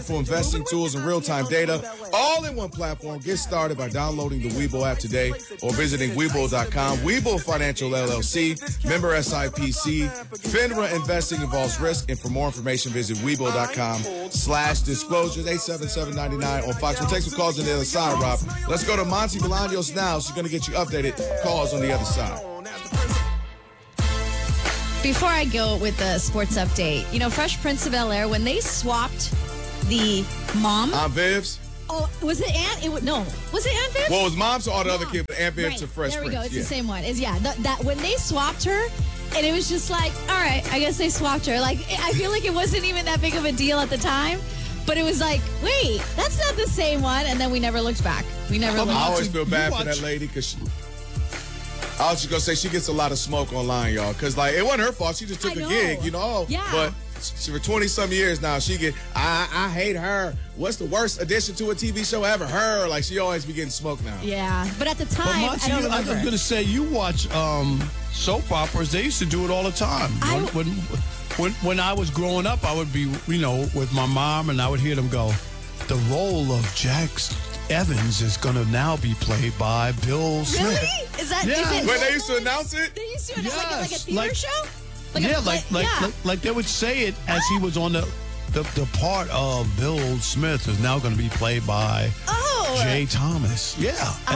For investing tools and real-time data, all in one platform. Get started by downloading the Webull app today or visiting Webull.com. Webull Financial LLC, member SIPC. FINRA investing involves risk, and for more information, visit Webull.com/disclosures. 877-99 on Fox. We'll take some calls on the other side, Rob. Let's go to Monty Bolaños now. She's going to get you updated calls on the other side. Before I go with the sports update, Fresh Prince of Bel-Air, when they swapped the mom. Aunt Viv's? Oh, was it Aunt? No. Was it Aunt Viv's? Well, it was Mom's or the other kid, but Aunt Viv's to Fresh Prince. There we go. It's the same one. That when they swapped her, and it was just like, all right, I guess they swapped her. Like, I feel like it wasn't even that big of a deal at the time. But it was like, wait, that's not the same one. And then we never looked back. I always feel bad for that lady because I was just going to say she gets a lot of smoke online, y'all. Because, it wasn't her fault. She just took a gig, Yeah. But for 20-some years now, I hate her. What's the worst addition to a TV show ever? Her. Like, she always be getting smoked now. Yeah. But at the time, I don't remember. I was going to say, you watch soap operas. They used to do it all the time. When I was growing up, I would be, with my mom, and I would hear them go, the role of Jack Evans is going to now be played by Bill Smith. Really? Is that? Yeah. Is it When they used to announce it? They used to announce like a theater show? Like they would say it as he was on the part of Bill Smith is now going to be played by Jay Thomas. Yeah.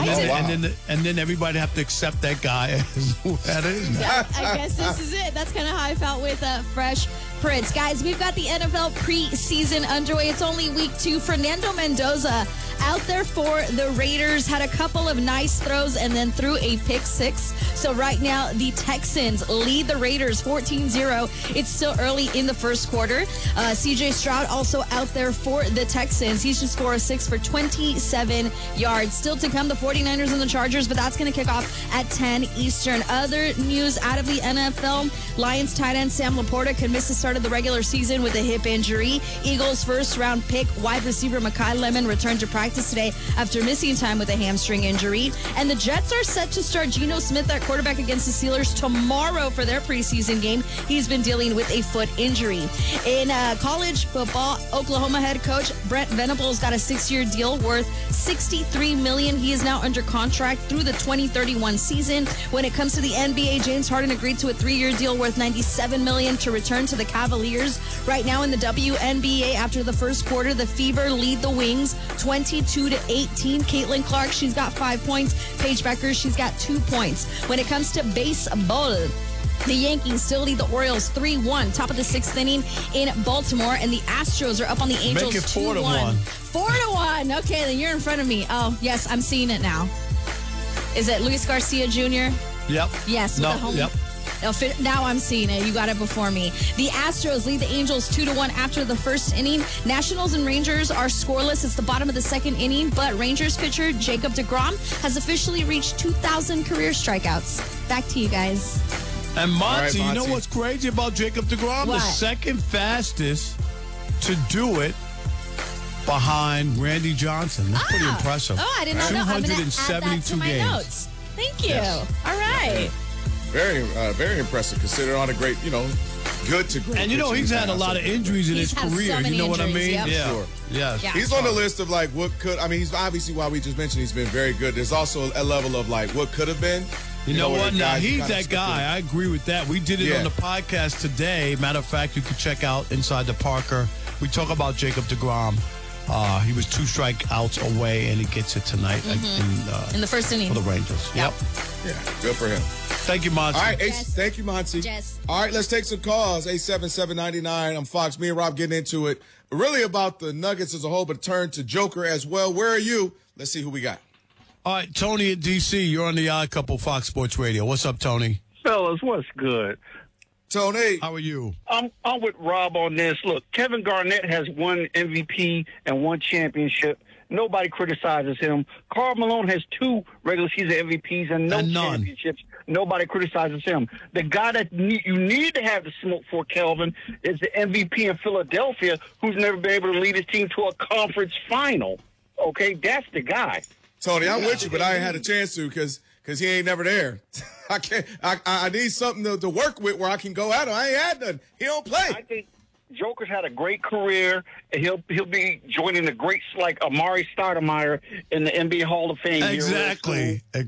And then everybody have to accept that guy as who that is now. I guess this is it. That's kind of how I felt with Fresh Prince. Guys, we've got the NFL preseason underway. It's only week 2. Fernando Mendoza out there for the Raiders. Had a couple of nice throws and then threw a pick 6. So right now, the Texans lead the Raiders 14-0. It's still early in the first quarter. C.J. Stroud also out there for the Texans. He's just 4-6 for 27 yards. Still to come, the 49ers and the Chargers, but that's going to kick off at 10 Eastern. Other news out of the NFL, Lions tight end Sam Laporta could miss the start of the regular season with a hip injury. Eagles first-round pick wide receiver Mekhi Lemon returned to practice today after missing time with a hamstring injury. And the Jets are set to start Geno Smith at quarterback against the Steelers tomorrow for their preseason game. He's been dealing with a foot injury. In college football, Oklahoma head coach Brent Venables got a 6-year deal worth $63 million. He is now under contract through the 2031 season. When it comes to the NBA, James Harden agreed to a 3-year deal worth $97 million to return to the Cavaliers. Right now in the WNBA, after the first quarter, the Fever lead the Wings 22-18. Caitlin Clark, she's got 5 points. Paige Becker, she's got 2 points. When it comes to baseball, the Yankees still lead the Orioles 3-1, top of the 6th inning in Baltimore, and the Astros are up on the Angels 2-1. 4-1. Okay, then you're in front of me. Oh, yes, I'm seeing it now. Is it Luis Garcia Jr.? Yep. Yes. No, yep. Now I'm seeing it. You got it before me. The Astros lead the Angels 2-1 after the first inning. Nationals and Rangers are scoreless. It's the bottom of the second inning, but Rangers pitcher Jacob deGrom has officially reached 2,000 career strikeouts. Back to you guys. And Monty, Monty, you know what's crazy about Jacob deGrom? What? The second fastest to do it behind Randy Johnson. That's pretty impressive. Oh, I did not know. I'm going to add that to my games. notes. Thank you. Yes. All right. Very, very impressive considering all the great, good to great. And he's had a lot of injuries in his career. So you know what I mean? yep. Yeah. Sure. Yes. Yeah. He's on the list of he's obviously why we just mentioned he's been very good. There's also a level of what could have been. You know what? Now, he's that guy. In. I agree with that. We did it on the podcast today. Matter of fact, you can check out Inside the Parker. We talk about Jacob deGrom. He was 2 strikeouts away, and he gets it tonight in the first inning for the Rangers. Yep. Yeah, good for him. Thank you, Monty. All right, Jess. thank you, Monty. Jess. All right, let's take some calls. 877-99. I'm Fox. Me and Rob getting into it. Really about the Nuggets as a whole, but turn to Joker as well. Where are you? Let's see who we got. All right, Tony at D.C., you're on the Odd Couple Fox Sports Radio. What's up, Tony? Fellas, what's good? Tony. How are you? I'm with Rob on this. Look, Kevin Garnett has 1 MVP and 1 championship. Nobody criticizes him. Karl Malone has 2 regular season MVPs and none championships. Nobody criticizes him. The guy that you need to have the smoke for, Kelvin, is the MVP in Philadelphia, who's never been able to lead his team to a conference final. Okay, that's the guy. Tony, I'm with you, but I ain't had a chance to because he ain't never there. I need something to work with where I can go at him. I ain't had none. He don't play. Joker's had a great career, and he'll be joining the greats like Amari Stoudemire in the NBA Hall of Fame. Exactly. He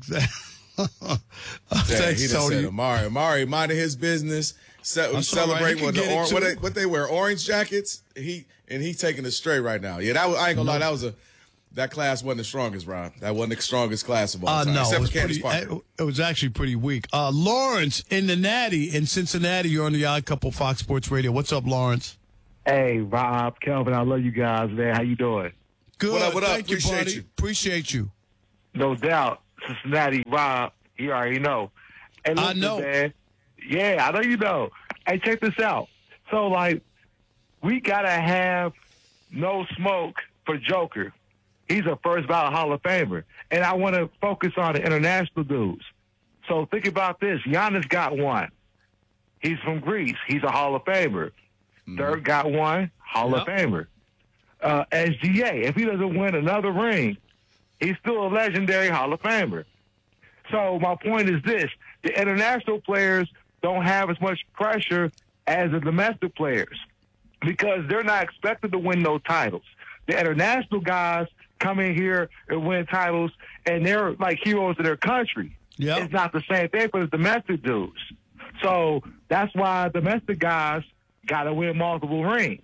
just said Amari. Amari minding his business, celebrating right. what they wear, orange jackets. He taking it straight right now. Yeah, I ain't gonna lie, that class wasn't the strongest, Rob. That wasn't the strongest class of all time. No, except for Candace Parker. It was actually pretty weak. Lawrence in the Natty in Cincinnati. You're on the Odd Couple Fox Sports Radio. What's up, Lawrence? Hey, Rob, Kelvin, I love you guys, man. How you doing? Good. What up? Thank you, buddy. Appreciate you. No doubt. Cincinnati, Rob, you already know. Hey, listen, I know. Man. Yeah, I know you know. Hey, check this out. So, we got to have no smoke for Joker. He's a first ballot Hall of Famer. And I want to focus on the international dudes. So think about this. Giannis got one. He's from Greece. He's a Hall of Famer. Dirk got one, Hall of Famer. SGA, if he doesn't win another ring, he's still a legendary Hall of Famer. So my point is this. The international players don't have as much pressure as the domestic players because they're not expected to win no titles. The international guys come in here and win titles, and they're like heroes of their country. Yep. It's not the same thing for the domestic dudes. So that's why domestic guys got to win multiple rings.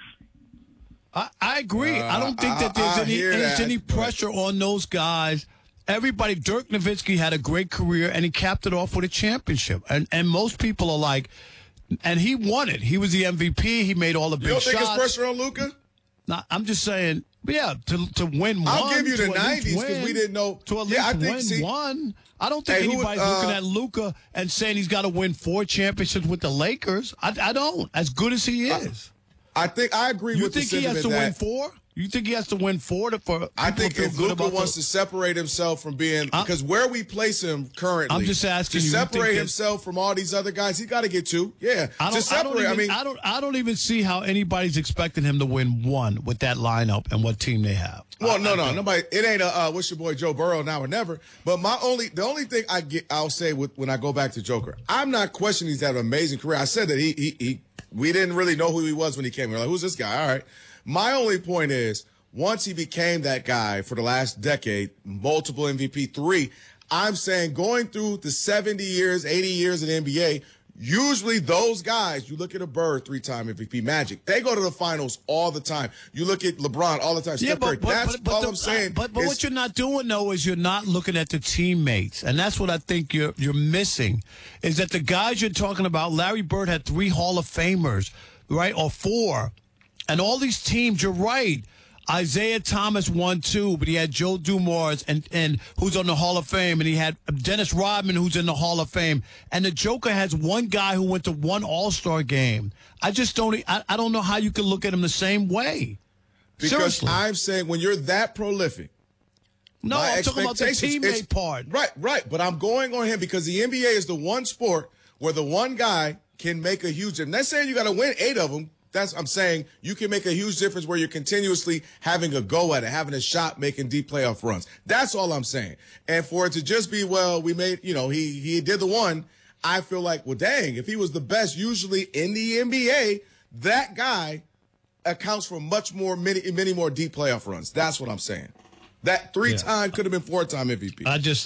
I agree. I don't think that there's any pressure on those guys. Everybody, Dirk Nowitzki had a great career, and he capped it off with a championship. And most people are like, and he won it. He was the MVP. He made all the big shots. You don't think it's pressure on Luka? No, I'm just saying, yeah, to win one. I'll give you the 90s because we didn't know. To at least win one. I don't think anybody's looking at Luka and saying he's got to win 4 championships with the Lakers. I don't. As good as he is. I agree with the sentiment. You think he has to win 4? You think he has to win 4 for I think if Luka wants to separate himself from being because where we place him currently, I'm just asking to you, separate himself from all these other guys, he got to get 2. Yeah, I don't even see how anybody's expecting him to win 1 with that lineup and what team they have. Well, nobody. It ain't what's your boy Joe Burrow now or never. But the only thing I'll say when I go back to Joker, I'm not questioning he's had an amazing career. I said that we didn't really know who he was when he came here. Like, who's this guy? All right. My only point is, once he became that guy for the last decade, multiple MVP, 3, I'm saying going through the 70 years, 80 years in the NBA, usually those guys, you look at a Bird, 3-time MVP, Magic, they go to the finals all the time. You look at LeBron all the time. Yeah, that's all I'm saying. But what you're not doing, though, is you're not looking at the teammates. And that's what I think you're missing, is that the guys you're talking about, Larry Bird had 3 Hall of Famers, right, or 4. And all these teams, you're right. Isaiah Thomas won 2, but he had Joe Dumars and who's on the Hall of Fame, and he had Dennis Rodman who's in the Hall of Fame. And the Joker has one guy who went to 1 All-Star game. I just don't. I don't know how you can look at him the same way. Because seriously. I'm saying when you're that prolific. No, I'm talking about the teammate part. Right. But I'm going on him because the NBA is the one sport where the one guy can make a huge. I'm not saying you got to win 8 of them. I'm saying you can make a huge difference where you're continuously having a go at it, having a shot, making deep playoff runs. That's all I'm saying. And for it to just be, well, we made, he did the one. I feel like, well, dang, if he was the best usually in the NBA, that guy accounts for many more deep playoff runs. That's what I'm saying. That 3-time could have been 4-time MVP.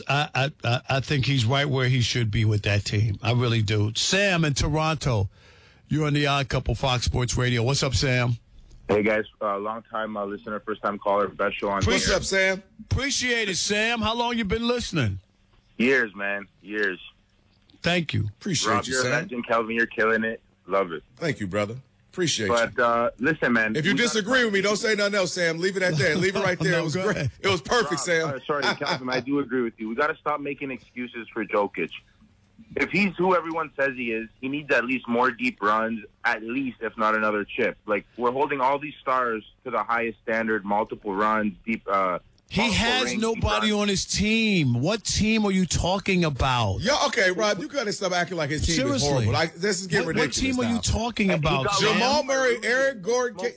I think he's right where he should be with that team. I really do. Sam in Toronto. You're on the Odd Couple Fox Sports Radio. What's up, Sam? Hey, guys. Long-time listener, first-time caller. Best show on What's up, Sam? Appreciate it, Sam. How long you been listening? Years, man. Years. Thank you. Appreciate Rob, you, you're Sam. a legend. Kelvin, you're killing it. Love it. Thank you, brother. Appreciate you. But listen, man. If you disagree with me, don't say nothing else, Sam. Leave it at that. Leave it right there. No, it was great. ahead. It was perfect, Sam. Sorry, Kelvin. I do agree with you. We got to stop making excuses for Jokic. If he's who everyone says he is, he needs at least more deep runs, at least, if not another chip. Like, we're holding all these stars to the highest standard, multiple runs, deep. He has nobody on his team. What team are you talking about? Yeah, okay, Rob, you got to stop acting like his team is Seriously. horrible. This is getting ridiculous. What team are you talking about? Jamal Murray, Eric Gordon.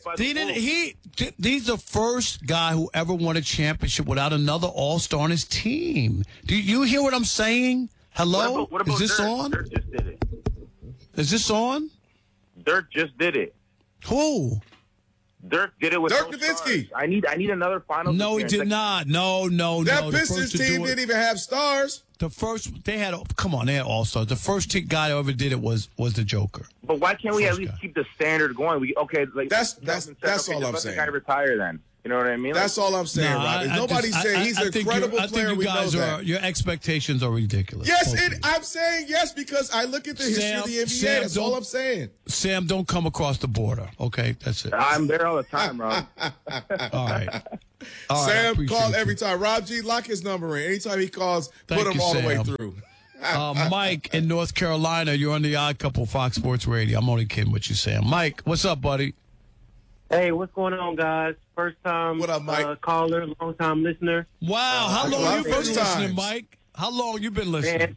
He's the first guy who ever won a championship without another All-Star on his team. Do you hear what I'm saying? Hello? What about Is this Dirk? on? Dirk just did it. Is this on? Dirk just did it. Who? Dirk did it with Dirk no Nowitzki. stars. I need another finals. No, he appearance. did Like, not. No. That The Pistons first to do team it- didn't even have stars. The first they had. Come on, they had all-stars. The first guy who ever did it was the Joker. But why can't we at First least guy. keep the standard going? That's all just I'm let saying. the guy retire then. You know what I mean? That's all I'm saying, Rob. Nobody's saying he's an incredible player. We know that. Your expectations are ridiculous. Yes, Both of you. I'm saying yes because I look at the history of the NBA. That's all I'm saying. Sam, don't come across the border. Okay, that's it. I'm there all the time, Rob. All right. All right, I Sam, appreciate call you. every time. Rob G, lock his number in. Anytime he calls, Thank put him you, all the way Sam. through. Mike in North Carolina, you're on the Odd Couple Fox Sports Radio. I'm only kidding with you, Sam. Mike, what's up, buddy? Hey, what's going on, guys? First time What up, Mike? caller, long time listener. Wow, how a lot long you of been first listening, times. Mike? How long you been listening? Man,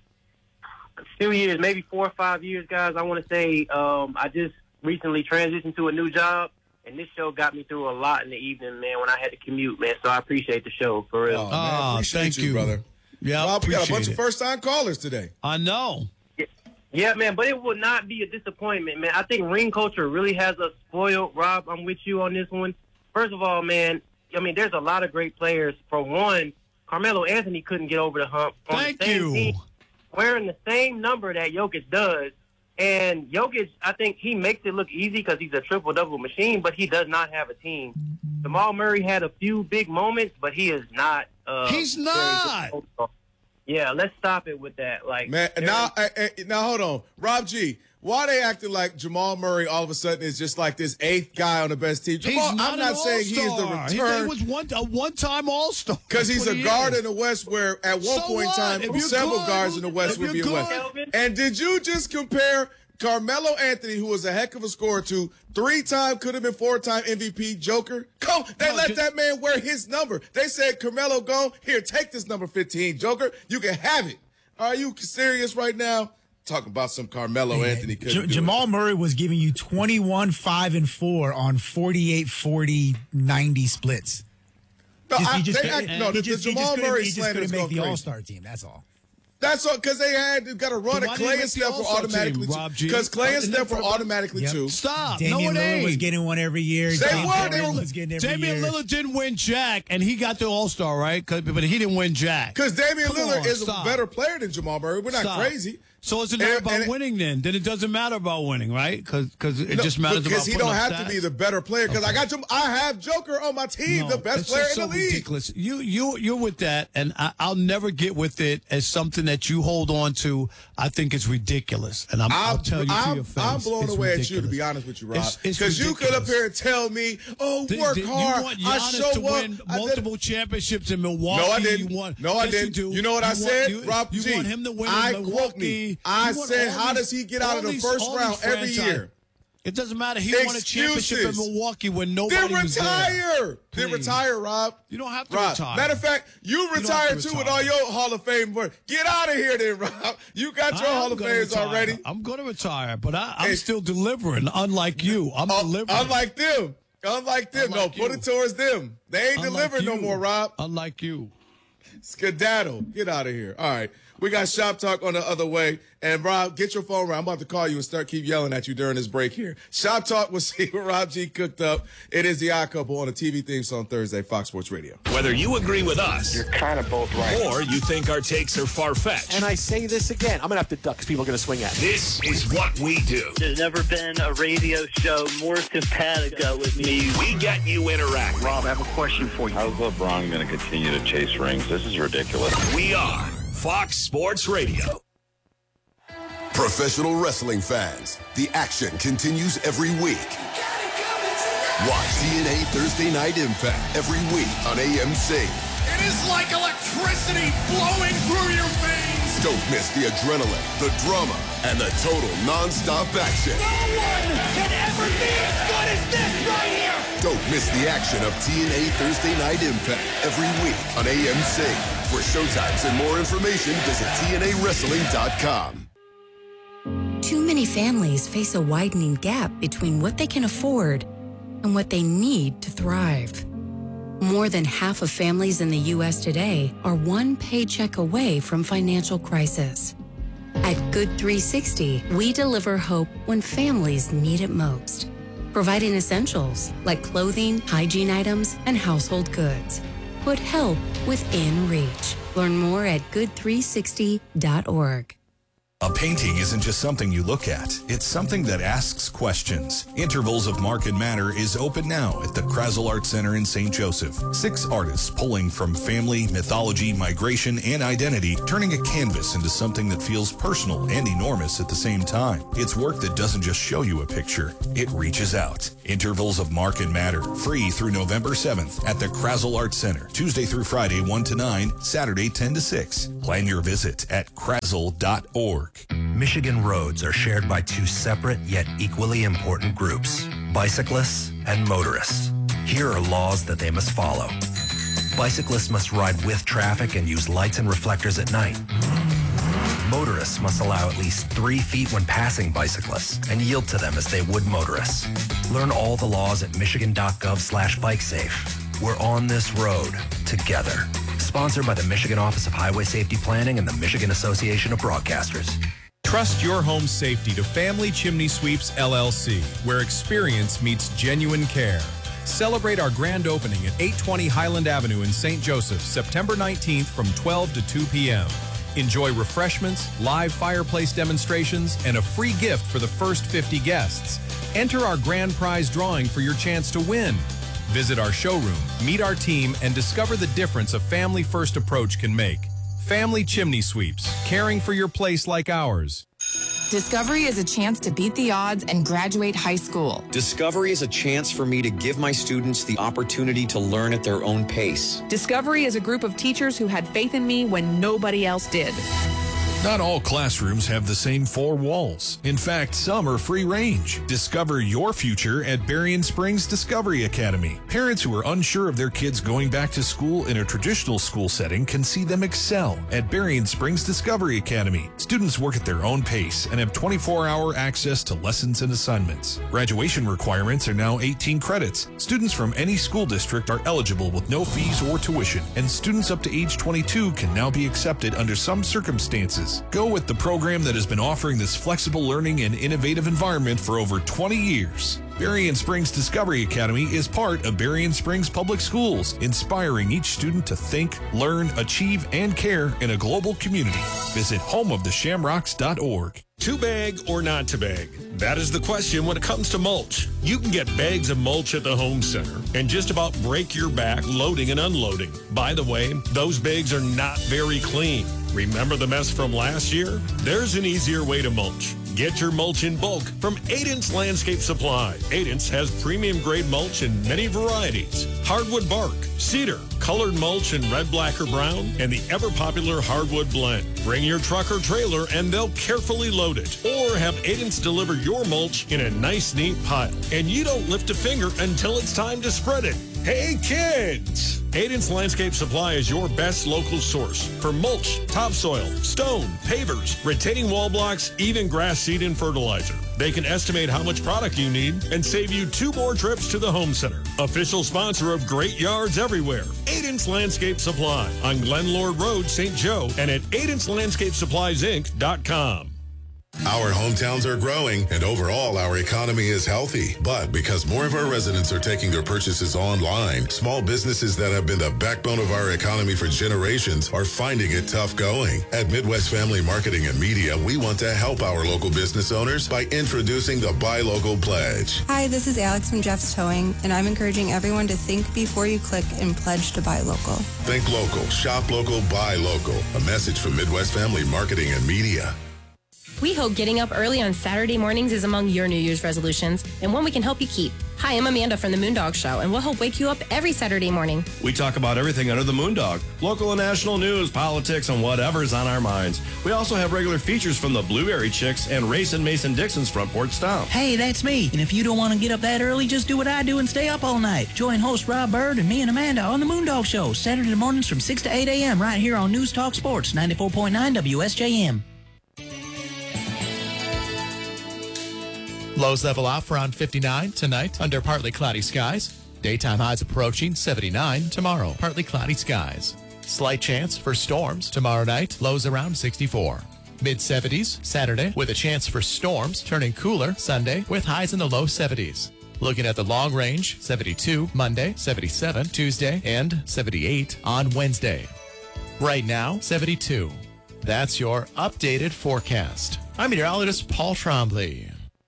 a few years, maybe 4 or 5 years, guys. I want to say I just recently transitioned to a new job, and this show got me through a lot in the evening, man, when I had to commute, man. So I appreciate the show, for real. Oh, man, Ah, appreciate thank you. brother. Yeah, Rob, we got a bunch appreciate of it. first-time callers today. I know. Yeah, man, but it will not be a disappointment, man. I think ring culture really has us spoiled. Rob, I'm with you on this one. First of all, man, I mean, there's a lot of great players. For one, Carmelo Anthony couldn't get over the hump. On Thank the same you. Team, wearing the same number that Jokic does. And Jokic, I think he makes it look easy because he's a triple-double machine, but he does not have a team. Jamal Murray had a few big moments, but he is not. He's not. very good. Yeah, let's stop it with that. Like, Man, now hold on. Rob G, why they acting like Jamal Murray all of a sudden is just like this eighth guy on the best team? Jamal, He's not I'm not an saying he is the all-star. return. He was a one-time all-star. Because he's That's a what he guard is. in the West where at one So point in what? time, If you're several good, guards in the West if would be you're in the West. good. And did you just compare Carmelo Anthony, who was a heck of a scorer, to three-time, could have been four-time MVP Joker? They let that man wear his number. They said, Carmelo, go. Here, take this number 15, Joker. You can have it. Are you serious right now? Talking about some Carmelo Anthony. Jamal Murray was giving you 21, 5, and 4 on 48, 40, 90 splits. No, He just the Jamal Murray slander is couldn't make going the crazy. All-Star team. That's all. That's all because they got to run So it. why Clay didn't and they make the Steph were All-Star automatically team, Rob G? because Clay and Steph were Yep. automatically two. Stop. Damian no, it Lillard ain't. was getting one every year. They James were. Harden They were. was getting every Damian year. Lillard didn't win Jack, and he got the All-Star, right? But he didn't win Jack. Because Damian Come Lillard on, is stop. a better player than Jamal Murray. We're not Stop. crazy. So it's not about winning then. Then it doesn't matter about winning, right? Because it just matters about because he putting don't up have to stats. be the better player. Because I have Joker on my team, No, the best it's player just in so the league. ridiculous. You're with that, and I'll never get with it as something that you hold on to. I think it's ridiculous, and I'll tell you to your face. I'm blown it's away ridiculous. at you, to be honest with you, Rob. It's Because you could up ridiculous. here and tell me, "Oh, work You hard. want I Giannis show to up." win multiple championships in Milwaukee. No, I didn't. You want, No, I yes, didn't. You, do. You know what I said, Rob You G? want him to win I in quote Milwaukee. me. I You want said, all how these- does he get out all of the these- first all round these every franchise- year? It doesn't matter. He won a championship in Excuses. Milwaukee when Then nobody was there. retire. Then Please. retire, Rob. You don't have to Rob. retire. Matter of fact, you don't have retired to too with retire. all your Hall of Fame work. Get out of here then, Rob. You got your I am Hall of gonna Fames retire. already. I'm going to retire, but I'm Hey. still delivering, unlike you. I'm delivering. Unlike them. Unlike them. No, Unlike put you. it towards them. They ain't Unlike delivering no you. more, Rob. Unlike you. Skedaddle. Get out of here. All right. We got Shop Talk on the other way. And Rob, get your phone around. I'm about to call you and keep yelling at you during this break here. Shop Talk, we'll see what Rob G cooked up. It is the Odd Couple on the TV theme song Thursday, Fox Sports Radio. Whether you agree with us, You're kind of both right. or you think our takes are far-fetched, And I say this again. I'm going to have to duck because people are going to swing at me. this is what we do. There's never been a radio show more simpatico with me. We get you interacting. Rob, I have a question for you. How's LeBron going to continue to chase rings? This is ridiculous. We are Fox Sports Radio. Professional wrestling fans, the action continues every week. Watch TNA Thursday Night Impact every week on AMC. It is like electricity flowing through your veins. Don't miss the adrenaline, the drama, and the total non-stop action. No one can ever be as good as this right here. Don't miss the action of TNA Thursday Night Impact every week on AMC. For showtimes and more information, visit TNAWrestling.com. Too many families face a widening gap between what they can afford and what they need to thrive. More than half of families in the U.S. today are one paycheck away from financial crisis. At Good 360, we deliver hope when families need it most. providing essentials like clothing, hygiene items, and household goods. Put help within reach. Learn more at good360.org. A painting isn't just something you look at. It's something that asks questions. Intervals of Mark and Matter is open now at the Krasl Art Center in St. Joseph. 6 artists pulling from family, mythology, migration, and identity, turning a canvas into something that feels personal and enormous at the same time. It's work that doesn't just show you a picture. It reaches out. Intervals of Mark and Matter, free through November 7th at the Krasl Art Center, Tuesday through Friday 1 to 9, Saturday 10 to 6. Plan your visit at krasl.org. Michigan roads are shared by 2 separate yet equally important groups, bicyclists and motorists. Here are laws that they must follow. Bicyclists must ride with traffic and use lights and reflectors at night. Motorists must allow at least 3 feet when passing bicyclists and yield to them as they would motorists. Learn all the laws at michigan.gov/bikesafe. We're on this road together. Sponsored by the Michigan Office of Highway Safety Planning and the Michigan Association of Broadcasters. Trust your home safety to Family Chimney Sweeps, LLC, where experience meets genuine care. Celebrate our grand opening at 820 Highland Avenue in St. Joseph, September 19th from 12 to 2 p.m. Enjoy refreshments, live fireplace demonstrations, and a free gift for the first 50 guests. Enter our grand prize drawing for your chance to win. Visit our showroom, meet our team, and discover the difference a family-first approach can make. Family Chimney Sweeps, caring for your place like ours. Discovery is a chance to beat the odds and graduate high school. Discovery is a chance for me to give my students the opportunity to learn at their own pace. Discovery is a group of teachers who had faith in me when nobody else did. Not all classrooms have the same 4 walls. In fact, some are free range. Discover your future at Berrien Springs Discovery Academy. Parents who are unsure of their kids going back to school in a traditional school setting can see them excel at Berrien Springs Discovery Academy. Students work at their own pace and have 24-hour access to lessons and assignments. Graduation requirements are now 18 credits. Students from any school district are eligible with no fees or tuition, and students up to age 22 can now be accepted under some circumstances. Go with the program that has been offering this flexible learning and innovative environment for over 20 years. Berrien Springs Discovery Academy is part of Berrien Springs Public Schools, inspiring each student to think, learn, achieve, and care in a global community. Visit homeoftheshamrocks.org. To bag or not to bag? That is the question when it comes to mulch. You can get bags of mulch at the home center and just about break your back loading and unloading. By the way, those bags are not very clean. Remember the mess from last year? There's an easier way to mulch. Get your mulch in bulk from Aidance Landscape Supply. Aidance has premium grade mulch in many varieties. Hardwood bark, cedar, colored mulch in red, black, or brown, and the ever-popular hardwood blend. Bring your truck or trailer and they'll carefully load it. Or have Aidance deliver your mulch in a nice, neat pile. And you don't lift a finger until it's time to spread it. Hey, kids! Aidance Landscape Supply is your best local source for mulch, topsoil, stone, pavers, retaining wall blocks, even grass seed and fertilizer. They can estimate how much product you need and save you 2 more trips to the home center. Official sponsor of Great Yards Everywhere, Aidance Landscape Supply on Glen Lord Road, St. Joe, and at AidanceLandscapeSuppliesInc.com. Our hometowns are growing, and overall, our economy is healthy. But because more of our residents are taking their purchases online, small businesses that have been the backbone of our economy for generations are finding it tough going. At Midwest Family Marketing and Media, we want to help our local business owners by introducing the Buy Local Pledge. Hi, this is Alex from Jeff's Towing, and I'm encouraging everyone to think before you click and pledge to buy local. Think local, shop local, buy local. A message from Midwest Family Marketing and Media. We hope getting up early on Saturday mornings is among your New Year's resolutions and one we can help you keep. Hi, I'm Amanda from the Moondog Show, and we'll help wake you up every Saturday morning. We talk about everything under the Moondog, local and national news, politics, and whatever's on our minds. We also have regular features from the Blueberry Chicks and Race and Mason Dixon's Front Porch Stomp. Hey, that's me. And if you don't want to get up that early, just do what I do and stay up all night. Join host Rob Bird and me and Amanda on the Moondog Show, Saturday mornings from 6 to 8 a.m. right here on News Talk Sports, 94.9 WSJM. Lows level off around 59 tonight under partly cloudy skies. Daytime highs approaching 79 tomorrow. Partly cloudy skies. Slight chance for storms tomorrow night. Lows around 64. Mid-70s Saturday with a chance for storms, turning cooler Sunday with highs in the low 70s. Looking at the long range, 72 Monday, 77 Tuesday, and 78 on Wednesday. Right now, 72. That's your updated forecast. I'm meteorologist Paul Trombley.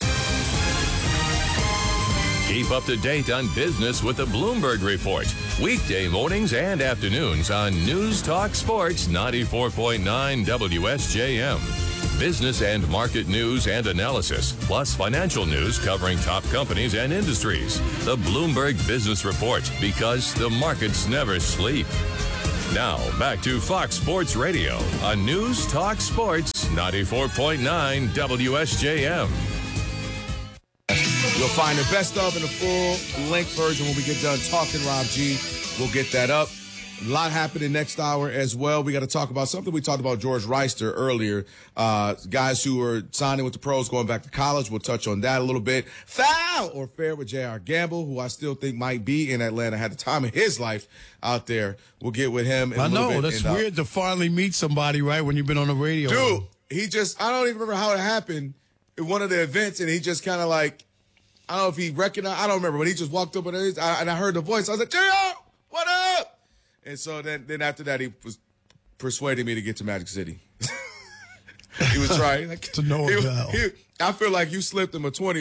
Keep up to date on business with the Bloomberg Report. Weekday mornings and afternoons on News Talk Sports 94.9 WSJM. Business and market news and analysis, plus financial news covering top companies and industries. The Bloomberg Business Report, because the markets never sleep. Now, back to Fox Sports Radio on News Talk Sports 94.9 WSJM. You'll find the best of in the full-length version when we get done talking Rob G. We'll get that up. A lot happening next hour as well. We got to talk about something we talked about George Reister earlier. Guys who are signing with the pros, going back to college. We'll touch on that a little bit. Foul or fair with J.R. Gamble, who I still think might be in Atlanta, had the time of his life out there. We'll get with him in a little bit. I know. That's weird to finally meet somebody, right, when you've been on the radio. Dude, I don't even remember how it happened at one of the events, and he just kind of like, I don't know if he recognized, I don't remember, but he just walked up and I heard the voice. I was like, JR, what up? And so then after that, he was persuading me to get to Magic City. He was trying. To know about. I feel like you slipped him a breaking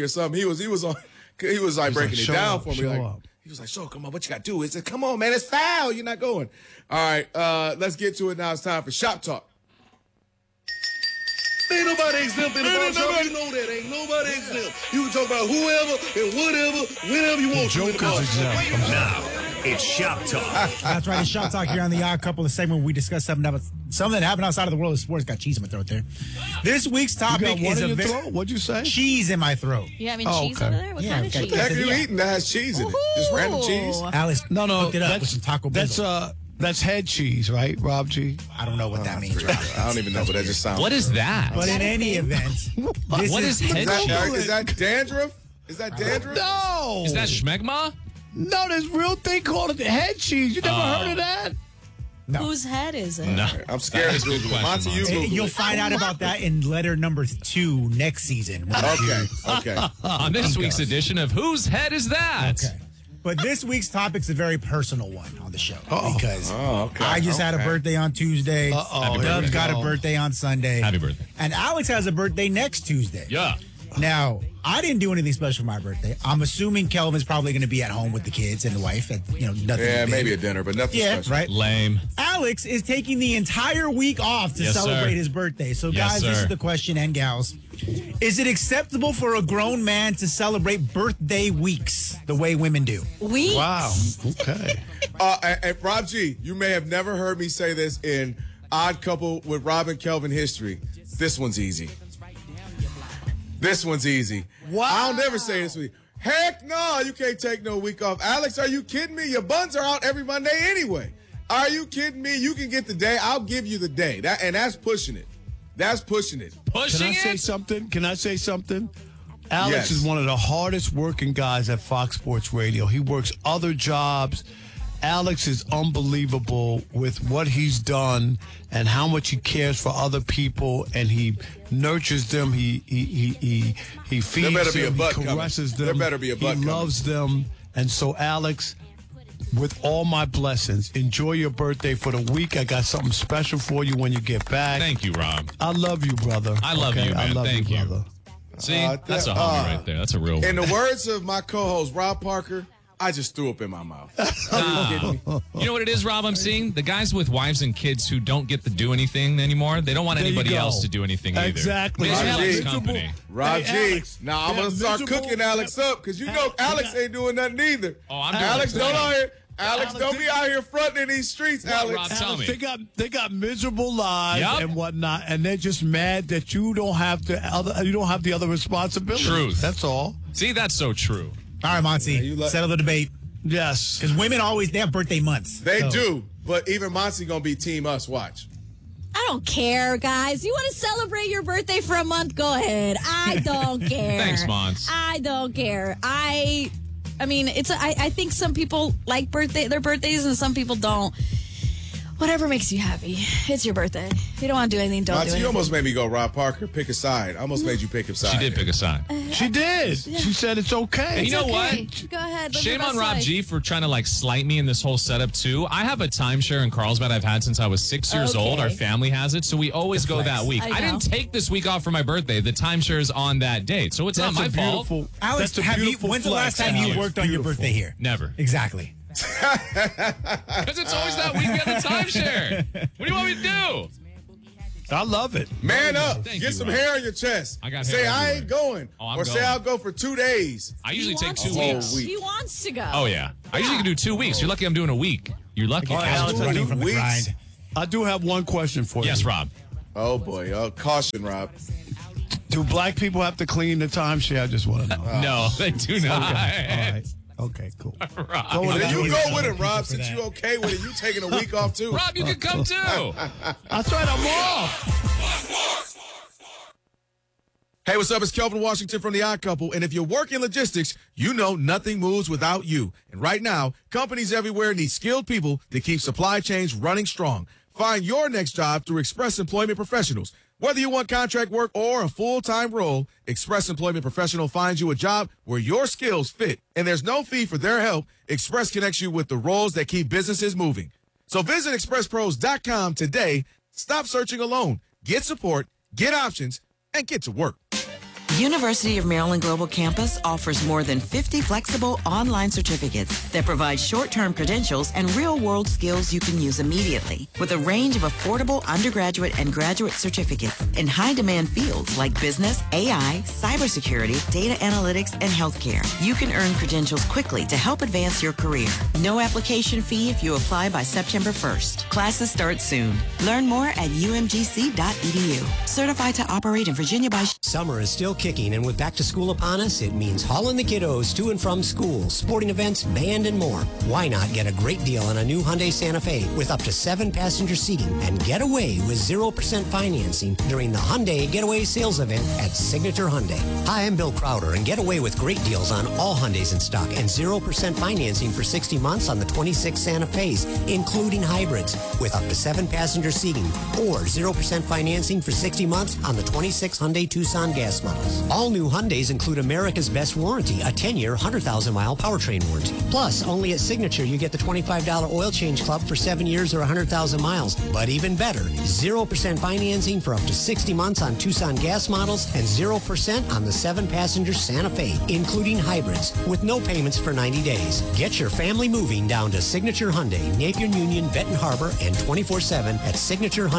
it down for me. He was like, "So come on, what you got to do?" He said, "Come on, man, it's foul. You're not going." All right, let's get to it now. It's time for Shop Talk. Ain't nobody exempt in the bar shop. You know that. Ain't nobody exempt. You can talk about whoever and whatever, whenever you want to in the bar shop. Now, it's Shop Talk. That's right. It's Shop Talk here on the Odd Couple, the segment where we discuss something that happened outside of the world of sports. Got cheese in my throat there. This week's topic is a throat? What'd you say? Cheese in my throat. You having cheese over there? What kind of cheese? What the heck are you eating that has cheese in it? Just random cheese? Alice, no, hooked it up with some Taco Bell. That's head cheese, right, Rob G? I don't know what that means. I don't even know, but that just sounds. What is that? But in any event, what is head cheese? Is that dandruff? Is that dandruff? No. Is that schmegma? No, there's a real thing called head cheese. You never heard of that? No. Whose head is it? No. I'm scared to Google it. Monty, you Google it. You'll find out about that in letter number 2 next season. Okay. On this week's edition of Whose Head Is That? Okay. But this week's topic's a very personal one on the show because I just had a birthday on Tuesday. Doug's got a birthday on Sunday. Happy birthday. And Alex has a birthday next Tuesday. Yeah. Now, I didn't do anything special for my birthday. I'm assuming Kelvin's probably going to be at home with the kids and the wife. Nothing. Yeah, maybe a dinner, but nothing special. Right? Lame. Alex is taking the entire week off to celebrate his birthday. So, guys, this is the question, and gals. Is it acceptable for a grown man to celebrate birthday weeks the way women do? Weeks? Wow. Okay. And Rob G, you may have never heard me say this in Odd Couple with Rob and Kelvin history. This one's easy. This one's easy. Wow. I'll never say this with you. Heck no, you can't take no week off. Alex, are you kidding me? Your buns are out every Monday anyway. Are you kidding me? You can get the day. I'll give you the day. That's pushing it. That's pushing it. Can I say something? Alex is one of the hardest working guys at Fox Sports Radio. He works other jobs. Alex is unbelievable with what he's done and how much he cares for other people, and he nurtures them. He feeds them. He caresses them. There better be a butt He loves them. And so, Alex, with all my blessings, enjoy your birthday for the week. I got something special for you when you get back. Thank you, Rob. I love you, brother. I love you, man. Thank you. Brother. See, that's a homie right there. That's a real one. In the words of my co-host, Rob Parker, I just threw up in my mouth. You know what it is, Rob? I'm seeing the guys with wives and kids who don't get to do anything anymore. They don't want anybody else to do anything either. Exactly. Rob G. Now I'm gonna start cooking Alex up because you know Alex ain't doing nothing either. Oh, I'm doing Alex, it. don't out here. Alex, don't be out here fronting in these streets, Alex. Rob, tell me. They got miserable lives and whatnot, and they're just mad that you don't have the other responsibility. Truth. That's all. See, that's so true. All right, Monty, settle the debate. Yes. Because women they have birthday months. They do, but even Monty going to be Team Us. Watch. I don't care, guys. You want to celebrate your birthday for a month? Go ahead. I don't care. Thanks, Mons. I don't care. I mean, I think some people like their birthdays and some people don't. Whatever makes you happy. It's your birthday. If you don't want to do anything, don't do anything. You almost made me go Rob Parker, pick a side. I almost made you pick a side. She did pick a side. She did. Yeah. She said it's okay. And you know okay. what? Go ahead. Live Shame your on best Rob life. G for trying to like slight me in this whole setup too. I have a timeshare in Carlsbad I've had since I was 6 years old. Our family has it, so we always go that week. I didn't take this week off for my birthday. The timeshare is on that date, so it's not my fault. Alex, when's the last time you worked on your birthday here? Never. Exactly. Because it's always that weekend of timeshare. What do you want me to do? I love it. Man up. Thank Get you, some Rob. hair on your chest. I got say hair I ain't going. I'm or say going. I'll go for 2 days. I usually take 2 whole weeks. week. He wants to go. Oh, yeah. I usually can do 2 weeks. You're lucky I'm doing a week. You're lucky. All right, Alex, I do- from the grind. I do have one question for you. Yes, Rob. Oh, boy. Caution, Rob. Do black people have to clean the timeshare? I just want to know. No, they do not. Okay. All right. Okay, cool. Rob. Then you go with it, Rob, since you okay with it. You taking a week off, too. Rob, you can come, too. That's right, I'm off. Hey, what's up? It's Kelvin Washington from The Odd Couple. And if you work in logistics, you know nothing moves without you. And right now, companies everywhere need skilled people to keep supply chains running strong. Find your next job through Express Employment Professionals. Whether you want contract work or a full-time role, Express Employment Professional finds you a job where your skills fit. And there's no fee for their help. Express connects you with the roles that keep businesses moving. So visit expresspros.com today. Stop searching alone. Get support, get options, and get to work. University of Maryland Global Campus offers more than 50 flexible online certificates that provide short-term credentials and real-world skills you can use immediately. With a range of affordable undergraduate and graduate certificates in high-demand fields like business, AI, cybersecurity, data analytics, and healthcare, you can earn credentials quickly to help advance your career. No application fee if you apply by September 1st. Classes start soon. Learn more at umgc.edu. Certified to operate in Virginia by... Summer is still kicking, and with back to school upon us, it means hauling the kiddos to and from school, sporting events, band, and more. Why not get a great deal on a new Hyundai Santa Fe with up to 7 passenger seating and get away with 0% financing during the Hyundai Getaway Sales Event at Signature Hyundai. Hi, I'm Bill Crowder, and get away with great deals on all Hyundais in stock and 0% financing for 60 months on the 26 Santa Fe's, including hybrids, with up to 7 passenger seating, or 0% financing for 60 months on the 26 Hyundai Tucson gas models. All new Hyundais include America's best warranty, a 10-year, 100,000-mile powertrain warranty. Plus, only at Signature, you get the $25 oil change club for 7 years or 100,000 miles. But even better, 0% financing for up to 60 months on Tucson gas models and 0% on the 7-passenger Santa Fe, including hybrids, with no payments for 90 days. Get your family moving down to Signature Hyundai, Napier Union, Benton Harbor, and 24/7 at Signature Hyundai.